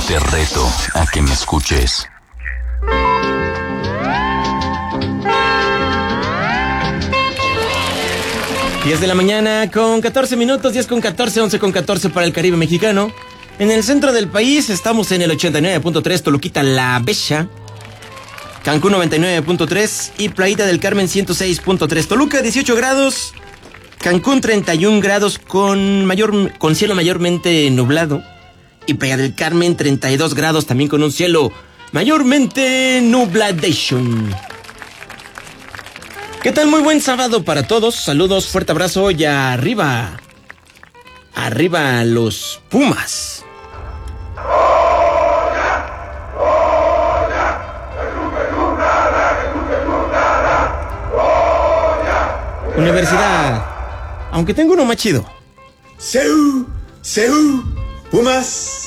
Te reto a que me escuches. Diez de la mañana con 14 minutos, 10 con 14, 11 con 14 para el Caribe mexicano. En el centro del país estamos en el 89.3, Toluquita La Bella, Cancún 99.3 y Playita del Carmen 106.3. Toluca 18 grados, Cancún 31 grados con cielo mayormente nublado. Y Playa del Carmen 32 grados también con un cielo mayormente nubladation. ¿Qué tal? Muy buen sábado para todos. Saludos, fuerte abrazo y arriba. Arriba los Pumas. Universidad. Aunque tengo uno más chido. ¡Seú! ¡Pumas!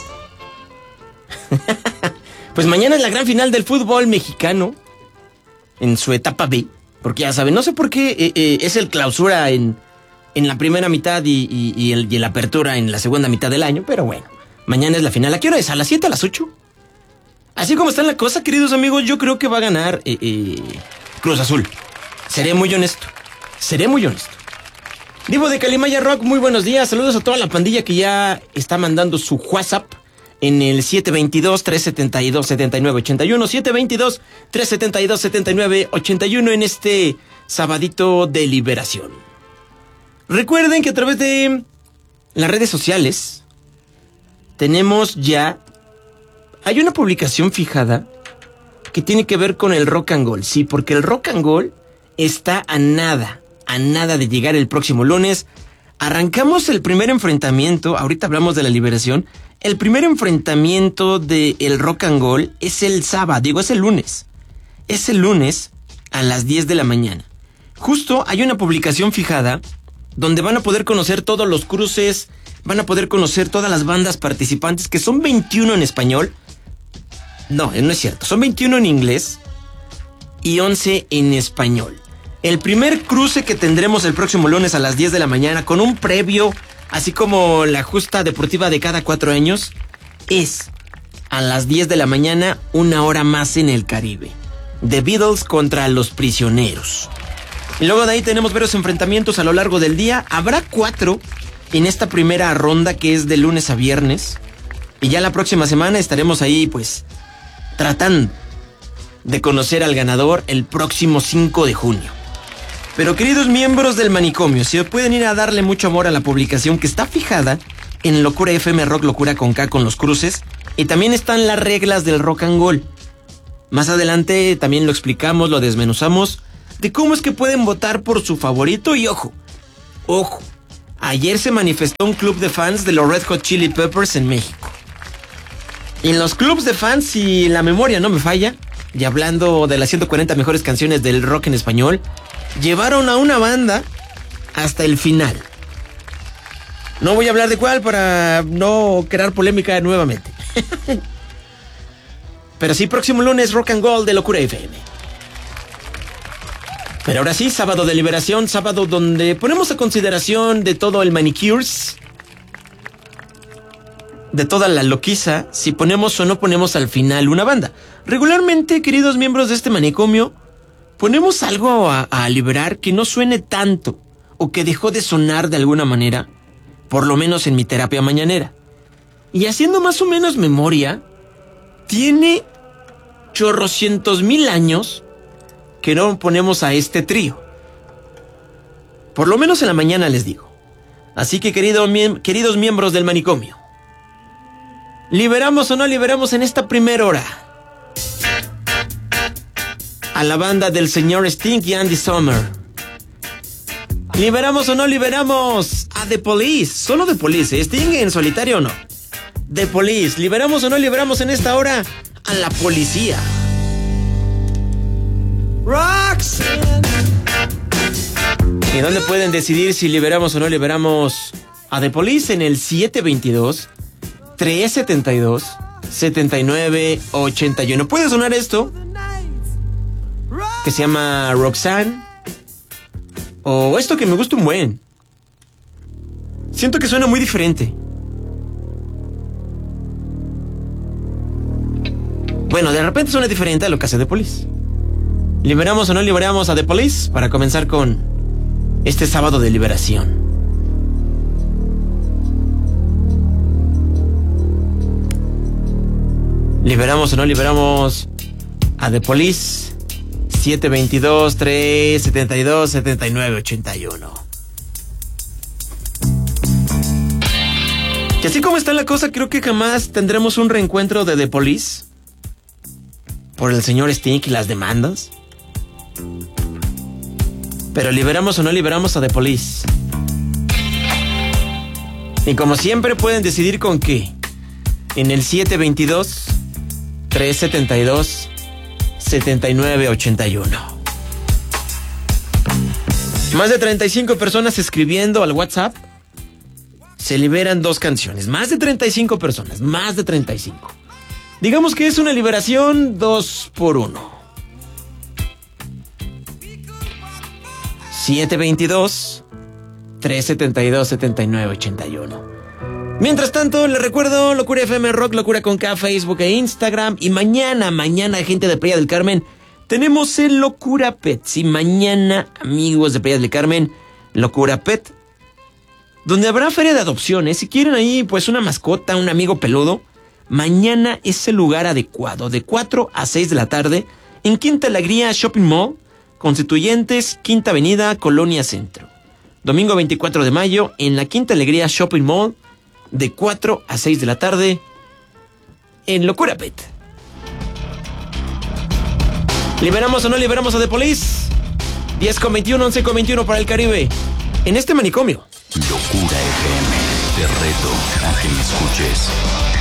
Pues mañana es la gran final del fútbol mexicano. En su etapa B. Porque ya saben, no sé por qué es el clausura en la primera mitad y el apertura en la segunda mitad del año. Pero bueno, mañana es la final. ¿A qué hora es? ¿A las 7, a las 8? Así como está la cosa, queridos amigos, yo creo que va a ganar Cruz Azul. Seré muy honesto. Divo de Calimaya Rock, muy buenos días. Saludos a toda la pandilla que ya está mandando su WhatsApp en el 722-372-7981. 722-372-7981 en este sabadito de liberación. Recuerden que a través de las redes sociales tenemos ya... Hay una publicación fijada que tiene que ver con el rock and roll. Sí, porque el rock and roll está a nada de llegar el próximo lunes. Arrancamos el primer enfrentamiento, ahorita hablamos de la liberación. El primer enfrentamiento del rock and roll es el sábado, es el lunes. Es el lunes a las 10 de la mañana. Justo hay una publicación fijada donde van a poder conocer todos los cruces, van a poder conocer todas las bandas participantes, que son 21 en español. No es cierto, son 21 en inglés y 11 en español. El primer cruce que tendremos el próximo lunes a las 10 de la mañana con un previo, así como la justa deportiva de cada 4 años, es a las 10 de la mañana, una hora más en el Caribe. The Beatles contra Los Prisioneros. Y luego de ahí tenemos varios enfrentamientos a lo largo del día. Habrá 4 en esta primera ronda que es de lunes a viernes. Y ya la próxima semana estaremos ahí pues tratando de conocer al ganador el próximo 5 de junio. Pero queridos miembros del manicomio, si pueden ir a darle mucho amor a la publicación que está fijada en Locura FM Rock, Locura con K con los cruces, y también están las reglas del rock and roll. Más adelante también lo explicamos, lo desmenuzamos, de cómo es que pueden votar por su favorito. Y ojo, ayer se manifestó un club de fans de los Red Hot Chili Peppers en México. Y en los clubs de fans, si la memoria no me falla, y hablando de las 140 mejores canciones del rock en español, llevaron a una banda hasta el final. No voy a hablar de cuál para no crear polémica nuevamente. Pero sí, próximo lunes Rock and Roll de Locura FM. Pero ahora sí, sábado de liberación, sábado donde ponemos a consideración de todo el manicures, de toda la loquiza, si ponemos o no ponemos al final una banda. Regularmente, queridos miembros de este manicomio, ponemos algo a liberar que no suene tanto o que dejó de sonar de alguna manera, por lo menos en mi terapia mañanera. Y haciendo más o menos memoria, tiene chorrocientos mil años que no ponemos a este trío. Por lo menos en la mañana les digo. Así que queridos miembros del manicomio, ¿liberamos o no liberamos en esta primera hora a la banda del señor Sting y Andy Summer? ¿Liberamos o no liberamos a The Police? Solo The Police, Sting en solitario o no. The Police, ¿liberamos o no liberamos en esta hora a la policía? Roxanne. ¿Y dónde pueden decidir si liberamos o no liberamos a The Police? En el 722-372-7981. ¿Puede sonar esto? Que se llama Roxanne. O esto que me gusta un buen. Siento que suena muy diferente. Bueno, de repente suena diferente a lo que hace The Police. ¿Liberamos o no liberamos a The Police? Para comenzar con este sábado de liberación. ¿Liberamos o no liberamos a The Police? 722-372-7981. Y así como está la cosa, creo que jamás tendremos un reencuentro de The Police por el señor Sting y las demandas. Pero ¿liberamos o no liberamos a The Police? Y como siempre pueden decidir con qué. En el 722-372-7981. Más de 35 personas escribiendo al WhatsApp. Se liberan 2 canciones. Más de 35 personas. Más de 35. Digamos que es una liberación 2 por 1. 722-372-7981. Mientras tanto, les recuerdo Locura FM Rock, Locura con K, Facebook e Instagram. Y mañana, gente de Playa del Carmen, tenemos el Locura Pet. Sí, mañana, amigos de Playa del Carmen, Locura Pet, donde habrá feria de adopciones. Si quieren ahí, pues, una mascota, un amigo peludo, mañana es el lugar adecuado, de 4 a 6 de la tarde, en Quinta Alegría Shopping Mall, Constituyentes, Quinta Avenida, Colonia Centro. Domingo 24 de mayo, en la Quinta Alegría Shopping Mall, de 4 a 6 de la tarde, en Locura Pet. ¿Liberamos o no liberamos a The Police? 10:21, 11:21 para el Caribe. En este manicomio. Locura FM, te reto a que me escuches.